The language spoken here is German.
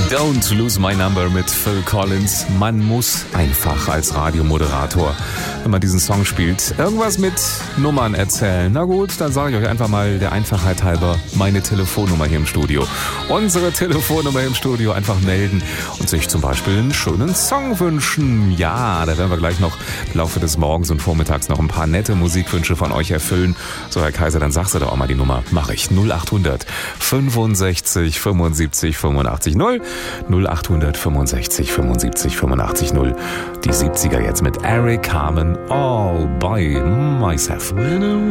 Don't Lose My Number mit Phil Collins. Man muss einfach als Radiomoderator, wenn man diesen Song spielt, irgendwas mit Nummern erzählen. Na gut, dann sage ich euch einfach mal der Einfachheit halber meine Telefonnummer hier im Studio. Unsere Telefonnummer im Studio einfach melden und sich zum Beispiel einen schönen Song wünschen. Ja, da werden wir gleich noch im Laufe des Morgens und Vormittags noch ein paar nette Musikwünsche von euch erfüllen. So, Herr Kaiser, dann sagst du doch auch mal die Nummer. Mache ich. 0800 65 75 85 0. 0800 65 75 85 0. Die 70er jetzt mit Eric Carmen, All by Myself.